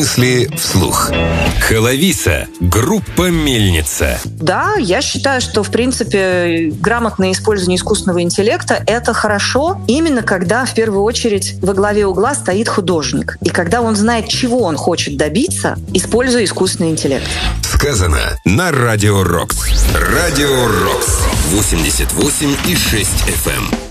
Мысли вслух. Хэлависа. Группа «Мельница». Да, я считаю, что, в принципе, грамотное использование искусственного интеллекта — это хорошо, именно когда, в первую очередь, во главе угла стоит художник. И когда он знает, чего он хочет добиться, используя искусственный интеллект. Сказано на Радио Рокс. Радио Рокс. 88,6 FM.